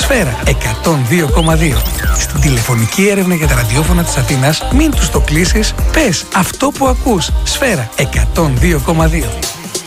Σφαίρα 102,2. Στην τηλεφωνική έρευνα για τα ραδιόφωνα της Αθήνας, μην τους το κλείσεις, πες αυτό που ακούς. Σφαίρα 102,2.